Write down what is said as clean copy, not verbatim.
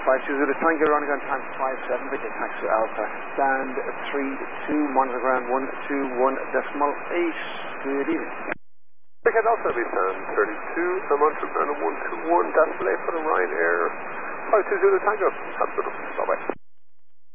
520 Tango, running on time 57, Victor Taxi Alpha, stand 3-2, monitor ground 121.8. Good evening. Victor Alpha, we stand 32, the monitor ground 121, that's delay for the Ryanair 520 Tango. Absolutely. Bye bye.